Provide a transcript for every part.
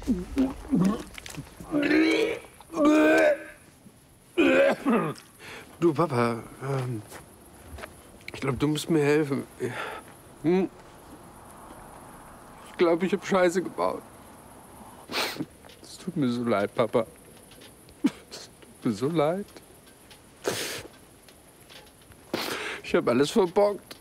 Du, Papa, ich glaube, du musst mir helfen. Ich glaube, ich habe Scheiße gebaut. Es tut mir so leid, Papa. Es tut mir so leid. Ich habe alles verbockt.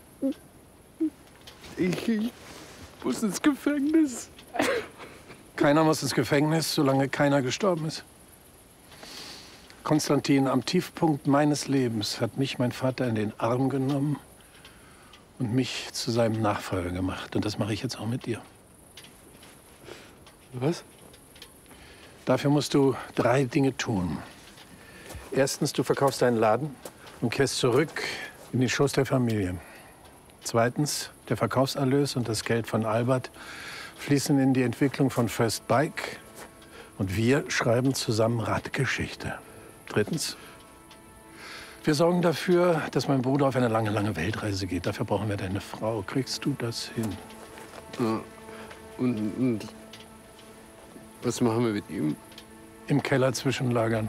Ich muss ins Gefängnis. Keiner muss ins Gefängnis, solange keiner gestorben ist. Konstantin, am Tiefpunkt meines Lebens hat mich mein Vater in den Arm genommen und mich zu seinem Nachfolger gemacht. Und das mache ich jetzt auch mit dir. Was? Dafür musst du 3 Dinge tun. Erstens, du verkaufst deinen Laden und kehrst zurück in den Schoß der Familie. Zweitens, der Verkaufserlös und das Geld von Albert fließen in die Entwicklung von First Bike. Und wir schreiben zusammen Radgeschichte. Drittens, wir sorgen dafür, dass mein Bruder auf eine lange, lange Weltreise geht. Dafür brauchen wir deine Frau. Kriegst du das hin? Ja. Und was machen wir mit ihm? Im Keller zwischenlagern.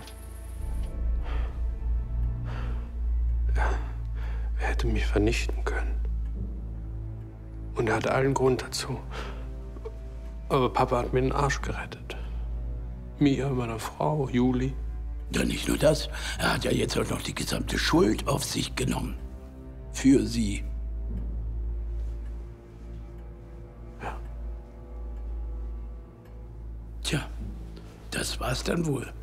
Er hätte mich vernichten können. Und er hat allen Grund dazu. Aber Papa hat mir den Arsch gerettet. Mir, meiner Frau, Juli. Ja, nicht nur das. Er hat ja jetzt auch noch die gesamte Schuld auf sich genommen. Für sie. Ja. Tja, das war's dann wohl.